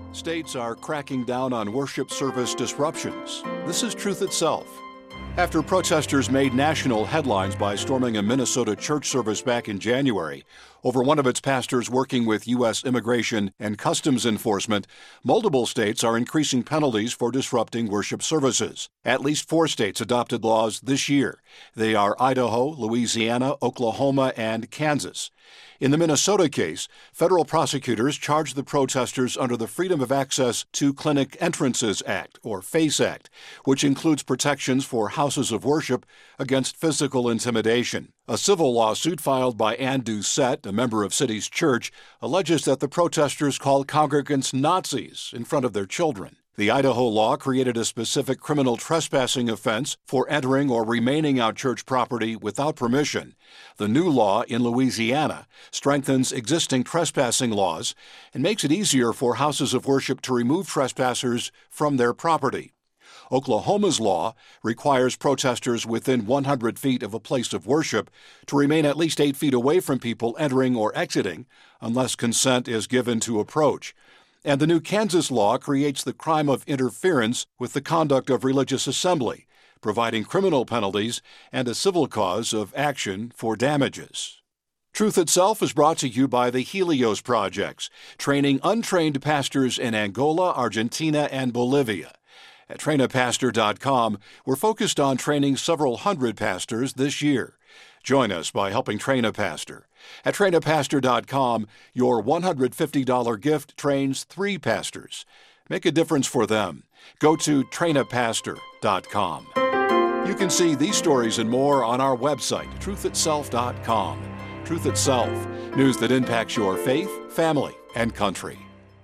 States are cracking down on worship service disruptions. This is Truth Itself. After protesters made national headlines by storming a Minnesota church service back in January over one of its pastors working with U.S. Immigration and Customs Enforcement, multiple states are increasing penalties for disrupting worship services. At least 4 states adopted laws this year. They are Idaho, Louisiana, Oklahoma, and Kansas. In the Minnesota case, federal prosecutors charged the protesters under the Freedom of Access to Clinic Entrances Act, or FACE Act, which includes protections for houses of worship against physical intimidation. A civil lawsuit filed by Ann Doucette, a member of City's Church, alleges that the protesters called congregants Nazis in front of their children. The Idaho law created a specific criminal trespassing offense for entering or remaining on church property without permission. The new law in Louisiana strengthens existing trespassing laws and makes it easier for houses of worship to remove trespassers from their property. Oklahoma's law requires protesters within 100 feet of a place of worship to remain at least 8 feet away from people entering or exiting unless consent is given to approach. And the new Kansas law creates the crime of interference with the conduct of religious assembly, providing criminal penalties and a civil cause of action for damages. Truth Itself is brought to you by the Helios Projects, training untrained pastors in Angola, Argentina, and Bolivia. At trainapastor.com, we're focused on training several hundred pastors this year. Join us by helping train a pastor. At trainapastor.com, your $150 gift trains 3 pastors. Make a difference for them. Go to trainapastor.com. You can see these stories and more on our website, truthitself.com. Truth Itself, news that impacts your faith, family, and country.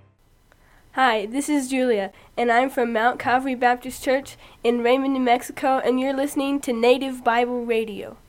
Hi, this is Julia, and I'm from Mount Calvary Baptist Church in Raymond, New Mexico, and you're listening to Native Bible Radio.